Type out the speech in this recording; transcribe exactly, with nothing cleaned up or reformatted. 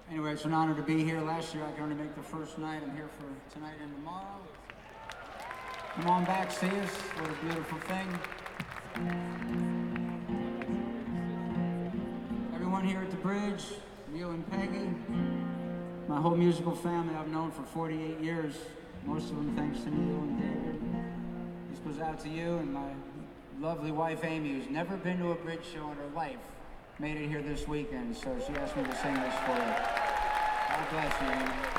Anyway, it's an honor to be here. Last year I could only make the first night. I'm here for tonight and tomorrow. Come on back, see us. What a beautiful thing. Everyone here at the Bridge, you and Peggy, my whole musical family I've known for forty-eight years. Most of them thanks to Neil and David. This goes out to you and my lovely wife Amy, who's never been to a Bridge show in her life. Made it here this weekend, so she asked me to sing this for her. God bless you, Amy.